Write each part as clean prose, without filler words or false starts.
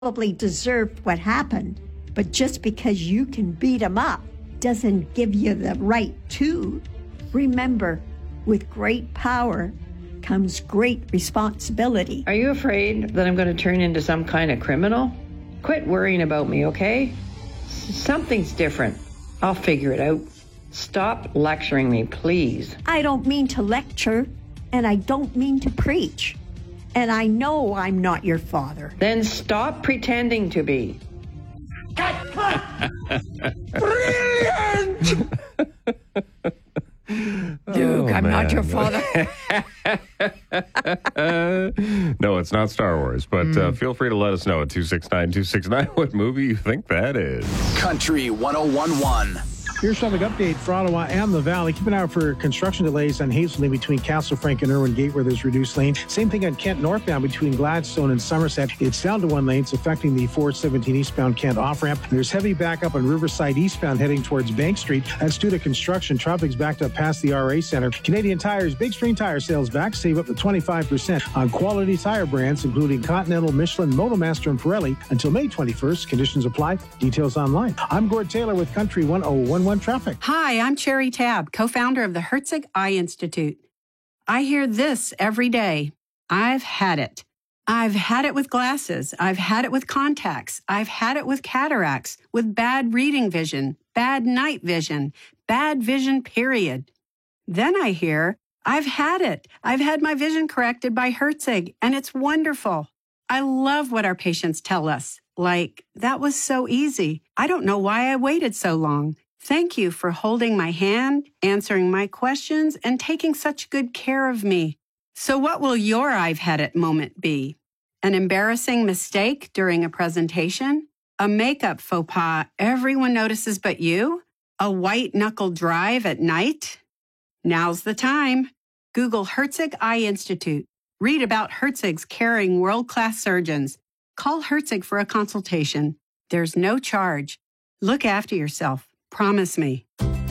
probably deserved what happened, but just because you can beat him up doesn't give you the right to. Remember, with great power comes great responsibility. Are you afraid that I'm going to turn into some kind of criminal? Quit worrying about me, okay? Something's different. I'll figure it out. Stop lecturing me, please. I don't mean to lecture, and I don't mean to preach. And I know I'm not your father. Then stop pretending to be. Brilliant! Duke, I'm not your father. No, it's not Star Wars, but feel free to let us know at 269-269 what movie you think that is. Country 101.1. Here's traffic update for Ottawa and the Valley. Keep an eye out for construction delays on Hazelton between Castle Frank and Irwin Gate where there's reduced lane. Same thing on Kent northbound between Gladstone and Somerset. It's down to one lane. It's affecting the 417 eastbound Kent off-ramp. There's heavy backup on Riverside eastbound heading towards Bank Street. That's due to construction. Traffic's backed up past the RA Center. Canadian Tire's Big Screen Tire sales back. Save up to 25% on quality tire brands including Continental, Michelin, Motomaster, and Pirelli until May 21st. Conditions apply. Details online. I'm Gord Taylor with Country 101.1 Traffic. Hi, I'm Cherry Tabb, co-founder of the Herzig Eye Institute. I hear this every day. I've had it. I've had it with glasses. I've had it with contacts. I've had it with cataracts, with bad reading vision, bad night vision, bad vision, period. Then I hear, I've had it. I've had my vision corrected by Herzig, and it's wonderful. I love what our patients tell us. Like, that was so easy. I don't know why I waited so long. Thank you for holding my hand, answering my questions, and taking such good care of me. So what will your I've had it moment be? An embarrassing mistake during a presentation? A makeup faux pas everyone notices but you? A white-knuckle drive at night? Now's the time. Google Herzig Eye Institute. Read about Herzig's caring world-class surgeons. Call Herzig for a consultation. There's no charge. Look after yourself. Promise me.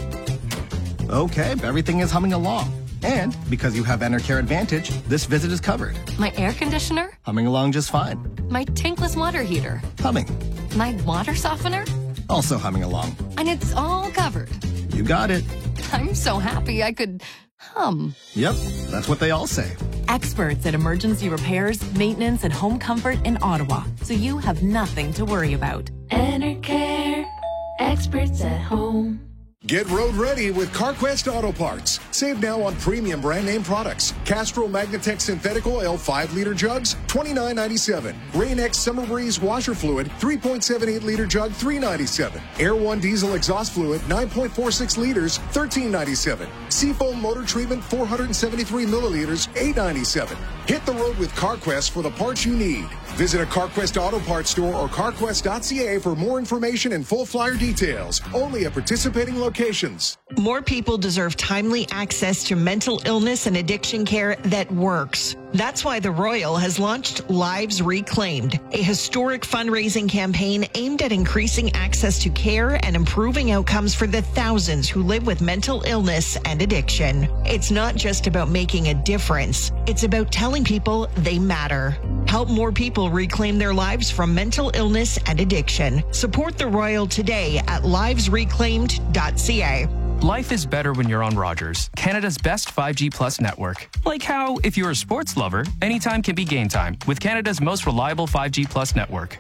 Okay, everything is humming along. And because you have Enercare Advantage, this visit is covered. My air conditioner? Humming along just fine. My tankless water heater? Humming. My water softener? Also humming along. And it's all covered. You got it. I'm so happy I could hum. Yep, that's what they all say. Experts at emergency repairs, maintenance, and home comfort in Ottawa, so you have nothing to worry about. Enercare. Experts at home. Get road ready with CarQuest Auto Parts. Save now on premium brand name products. Castrol Magnatech Synthetic Oil 5-liter jugs, $29.97. Rain-X Summer Breeze washer fluid, 3.78-liter jug, $3.97. Air One diesel exhaust fluid, 9.46 liters, $13.97. Seafoam motor treatment, 473 milliliters, $8.97. Hit the road with CarQuest for the parts you need. Visit a CarQuest Auto Parts store or carquest.ca for more information and full flyer details. Only at participating locations. More people deserve timely access to mental illness and addiction care that works. That's why the Royal has launched Lives Reclaimed, a historic fundraising campaign aimed at increasing access to care and improving outcomes for the thousands who live with mental illness and addiction. It's not just about making a difference. It's about telling people they matter. Help more people reclaim their lives from mental illness and addiction. Support the Royal today at livesreclaimed.ca. Life is better when you're on Rogers, Canada's best 5G Plus network. Like how, if you're a sports lover, anytime can be game time with Canada's most reliable 5G Plus network.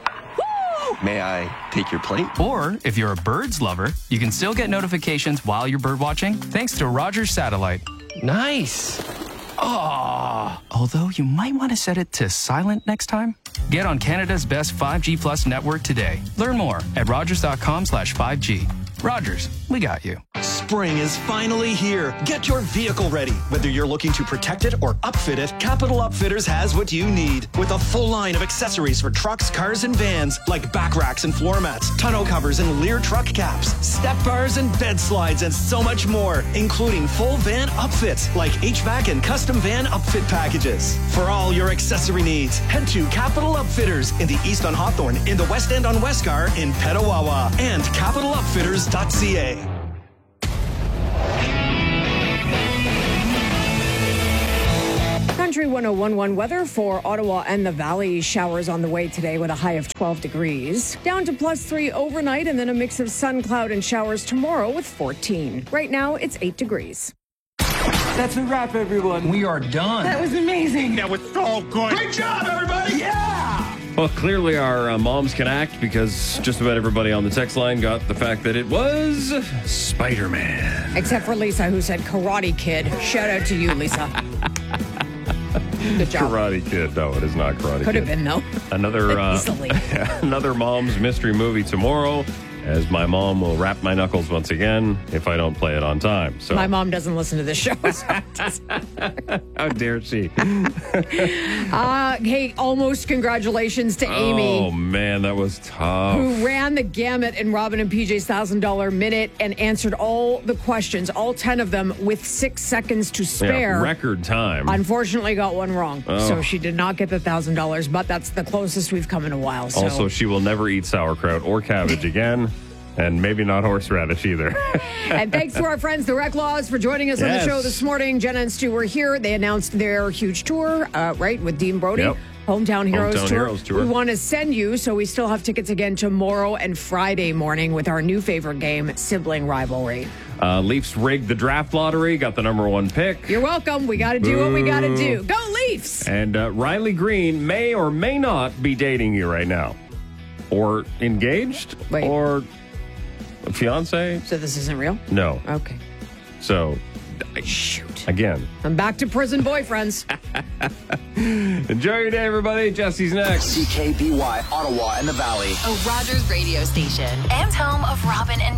May I take your plate? Or, if you're a birds lover, you can still get notifications while you're bird watching thanks to Rogers Satellite. Nice. Oh, although you might want to set it to silent next time. Get on Canada's best 5G Plus network today. Learn more at rogers.com/5G. Rogers, we got you. Spring is finally here. Get your vehicle ready. Whether you're looking to protect it or upfit it, Capital Upfitters has what you need. With a full line of accessories for trucks, cars, and vans, like back racks and floor mats, tonneau covers and Lear truck caps, step bars and bed slides, and so much more, including full van upfits, like HVAC and custom van upfit packages. For all your accessory needs, head to Capital Upfitters in the East on Hawthorne, in the West End on Westgar, in Petawawa, and capitalupfitters.ca. Country 101.1 weather for Ottawa and the Valley. Showers on the way today with a high of 12 degrees. Down to +3 overnight and then a mix of sun, cloud, and showers tomorrow with 14. Right now, it's 8 degrees. That's a wrap, everyone. We are done. That was amazing. That was so good. Great job, everybody. Yeah! Well, clearly our moms can act because just about everybody on the text line got the fact that it was Spider-Man. Except for Lisa, who said Karate Kid. Shout out to you, Lisa. Good job. Karate Kid. No, it is not Karate Kid. Could have been, though. Another mom's mystery movie tomorrow, as my mom will wrap my knuckles once again if I don't play it on time. So my mom doesn't listen to this show. How dare she? Hey, almost congratulations to Amy. Oh, man, that was tough. Who ran the gamut in Robin and PJ's $1,000 minute and answered all the questions, all 10 of them, with 6 seconds to spare. Yeah, record time. Unfortunately, got one wrong. Oh. So she did not get the $1,000, but that's the closest we've come in a while. So. Also, she will never eat sauerkraut or cabbage again. And maybe not horseradish either. And thanks to our friends, the Reclaws, for joining us on the show this morning. Jenna and Stu were here. They announced their huge tour, right, with Dean Brody. Yep. Hometown Heroes Tour. We want to send you, so we still have tickets again tomorrow and Friday morning with our new favorite game, Sibling Rivalry. Leafs rigged the draft lottery, got the number 1 pick. You're welcome. We got to do what we got to do. Go Leafs! And Riley Green may or may not be dating you right now. Or engaged. Wait. Or a fiance. So this isn't real? No. Okay. So, shoot. Again. I'm back to prison boyfriends. Enjoy your day, everybody. Jesse's next. CKBY, Ottawa and the Valley. A Rogers radio station and home of Robin and